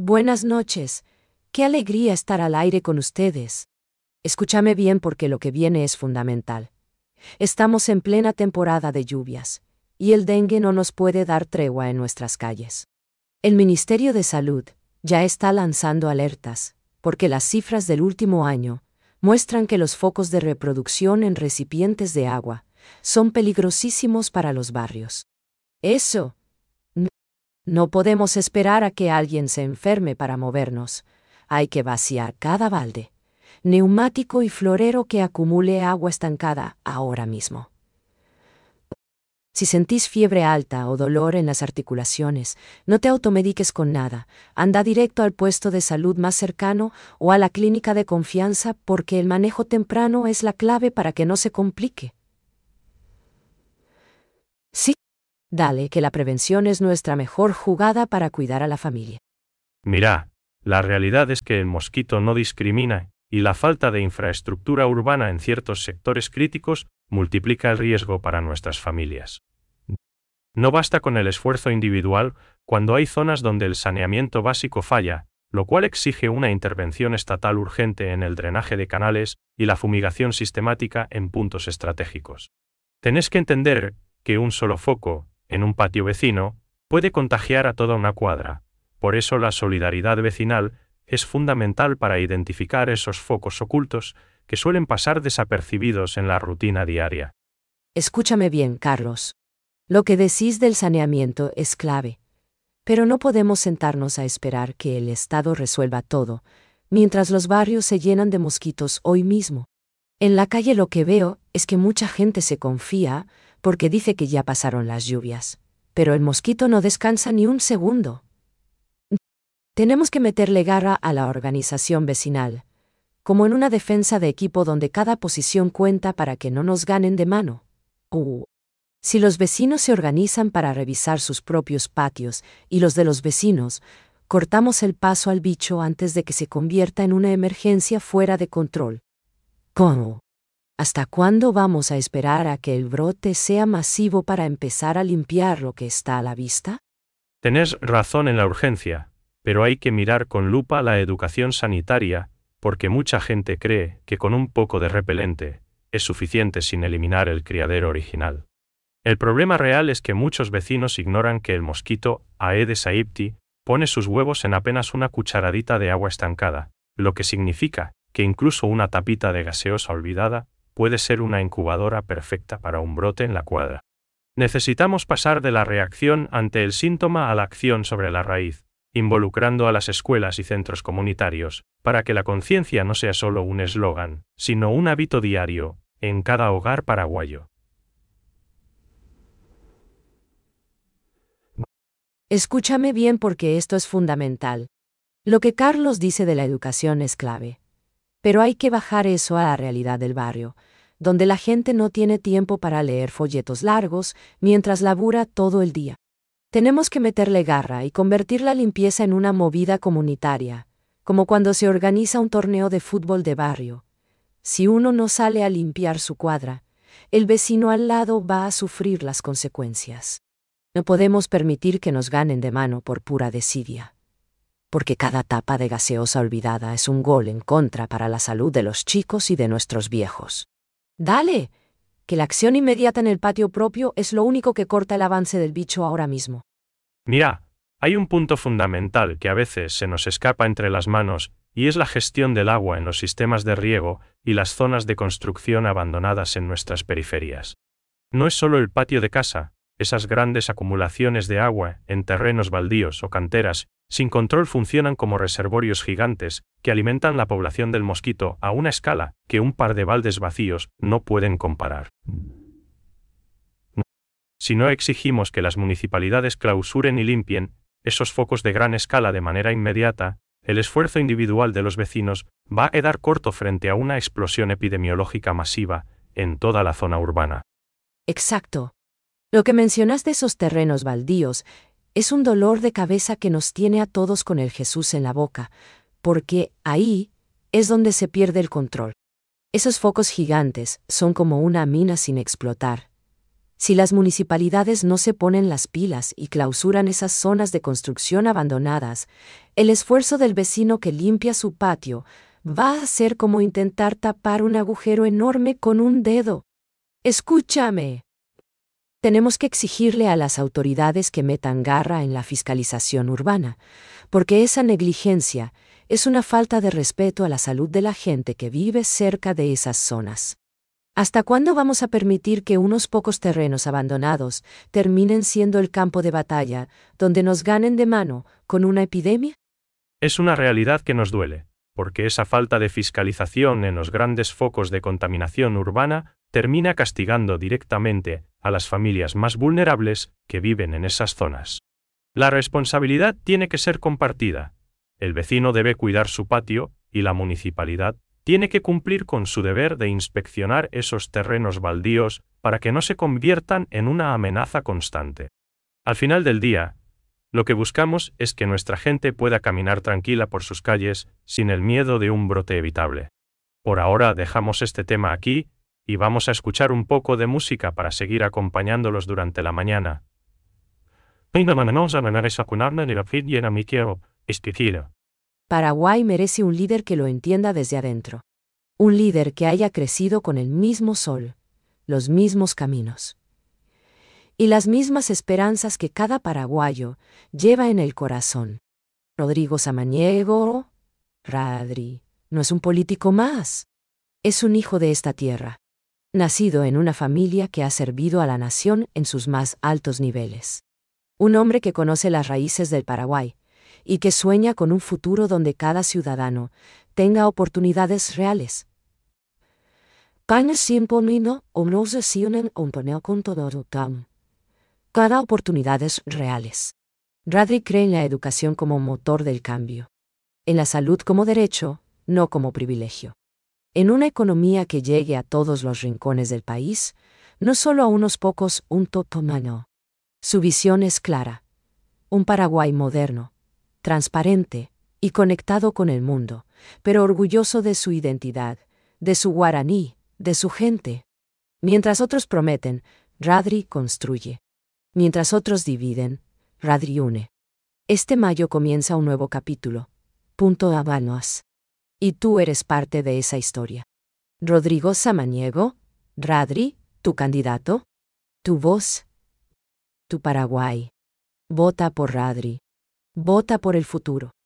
Buenas noches. Qué alegría estar al aire con ustedes. Escúchame bien porque lo que viene es fundamental. Estamos en plena temporada de lluvias, y el dengue no nos puede dar tregua en nuestras calles. El Ministerio de Salud ya está lanzando alertas, porque las cifras del último año muestran que los focos de reproducción en recipientes de agua son peligrosísimos para los barrios. Eso. No podemos esperar a que alguien se enferme para movernos. Hay que vaciar cada balde, neumático y florero que acumule agua estancada ahora mismo. Si sentís fiebre alta o dolor en las articulaciones, no te automediques con nada. Anda directo al puesto de salud más cercano o a la clínica de confianza porque el manejo temprano es la clave para que no se complique. Sí. Dale, que la prevención es nuestra mejor jugada para cuidar a la familia. Mira, la realidad es que el mosquito no discrimina, y la falta de infraestructura urbana en ciertos sectores críticos multiplica el riesgo para nuestras familias. No basta con el esfuerzo individual cuando hay zonas donde el saneamiento básico falla, lo cual exige una intervención estatal urgente en el drenaje de canales y la fumigación sistemática en puntos estratégicos. Tenés que entender que un solo foco, en un patio vecino, puede contagiar a toda una cuadra. Por eso la solidaridad vecinal es fundamental para identificar esos focos ocultos que suelen pasar desapercibidos en la rutina diaria. Escúchame bien, Carlos. Lo que decís del saneamiento es clave. Pero no podemos sentarnos a esperar que el Estado resuelva todo, mientras los barrios se llenan de mosquitos hoy mismo. En la calle lo que veo es que mucha gente se confía porque dice que ya pasaron las lluvias. Pero el mosquito no descansa ni un segundo. Tenemos que meterle garra a la organización vecinal, como en una defensa de equipo donde cada posición cuenta para que no nos ganen de mano. Si los vecinos se organizan para revisar sus propios patios y los de los vecinos, cortamos el paso al bicho antes de que se convierta en una emergencia fuera de control. ¿Cómo? ¿Hasta cuándo vamos a esperar a que el brote sea masivo para empezar a limpiar lo que está a la vista? Tenés razón en la urgencia, pero hay que mirar con lupa la educación sanitaria, porque mucha gente cree que con un poco de repelente es suficiente sin eliminar el criadero original. El problema real es que muchos vecinos ignoran que el mosquito Aedes aegypti pone sus huevos en apenas una cucharadita de agua estancada, lo que significa que incluso una tapita de gaseosa olvidada puede ser una incubadora perfecta para un brote en la cuadra. Necesitamos pasar de la reacción ante el síntoma a la acción sobre la raíz, involucrando a las escuelas y centros comunitarios, para que la conciencia no sea solo un eslogan, sino un hábito diario, en cada hogar paraguayo. Escúchame bien porque esto es fundamental. Lo que Carlos dice de la educación es clave. Pero hay que bajar eso a la realidad del barrio, donde la gente no tiene tiempo para leer folletos largos mientras labura todo el día. Tenemos que meterle garra y convertir la limpieza en una movida comunitaria, como cuando se organiza un torneo de fútbol de barrio. Si uno no sale a limpiar su cuadra, el vecino al lado va a sufrir las consecuencias. No podemos permitir que nos ganen de mano por pura desidia, porque cada tapa de gaseosa olvidada es un gol en contra para la salud de los chicos y de nuestros viejos. Dale, que la acción inmediata en el patio propio es lo único que corta el avance del bicho ahora mismo. Mira, hay un punto fundamental que a veces se nos escapa entre las manos, y es la gestión del agua en los sistemas de riego y las zonas de construcción abandonadas en nuestras periferias. No es solo el patio de casa, esas grandes acumulaciones de agua en terrenos baldíos o canteras sin control funcionan como reservorios gigantes que alimentan la población del mosquito a una escala que un par de baldes vacíos no pueden comparar. Si no exigimos que las municipalidades clausuren y limpien esos focos de gran escala de manera inmediata, el esfuerzo individual de los vecinos va a quedar corto frente a una explosión epidemiológica masiva en toda la zona urbana. Exacto. Lo que mencionas de esos terrenos baldíos es un dolor de cabeza que nos tiene a todos con el Jesús en la boca, porque ahí es donde se pierde el control. Esos focos gigantes son como una mina sin explotar. Si las municipalidades no se ponen las pilas y clausuran esas zonas de construcción abandonadas, el esfuerzo del vecino que limpia su patio va a ser como intentar tapar un agujero enorme con un dedo. Escúchame. Tenemos que exigirle a las autoridades que metan garra en la fiscalización urbana, porque esa negligencia es una falta de respeto a la salud de la gente que vive cerca de esas zonas. ¿Hasta cuándo vamos a permitir que unos pocos terrenos abandonados terminen siendo el campo de batalla, donde nos ganen de mano con una epidemia? Es una realidad que nos duele, porque esa falta de fiscalización en los grandes focos de contaminación urbana termina castigando directamente a las familias más vulnerables que viven en esas zonas. La responsabilidad tiene que ser compartida. El vecino debe cuidar su patio y la municipalidad tiene que cumplir con su deber de inspeccionar esos terrenos baldíos para que no se conviertan en una amenaza constante. Al final del día, lo que buscamos es que nuestra gente pueda caminar tranquila por sus calles sin el miedo de un brote evitable. Por ahora dejamos este tema aquí y vamos a escuchar un poco de música para seguir acompañándolos durante la mañana. Paraguay merece un líder que lo entienda desde adentro. Un líder que haya crecido con el mismo sol, los mismos caminos y las mismas esperanzas que cada paraguayo lleva en el corazón. Rodrigo Samaniego, Radri, no es un político más. Es un hijo de esta tierra, nacido en una familia que ha servido a la nación en sus más altos niveles. Un hombre que conoce las raíces del Paraguay y que sueña con un futuro donde cada ciudadano tenga oportunidades reales. Cada oportunidades reales. Radri cree en la educación como motor del cambio, en la salud como derecho, no como privilegio. En una economía que llegue a todos los rincones del país, no solo a unos pocos, un totomano. Su visión es clara. Un Paraguay moderno, transparente y conectado con el mundo, pero orgulloso de su identidad, de su guaraní, de su gente. Mientras otros prometen, Radri construye. Mientras otros dividen, Radri une. Este mayo comienza un nuevo capítulo. Punto Habanos. Y tú eres parte de esa historia. Rodrigo Samaniego, Radri, tu candidato, tu voz, tu Paraguay. Vota por Radri. Vota por el futuro.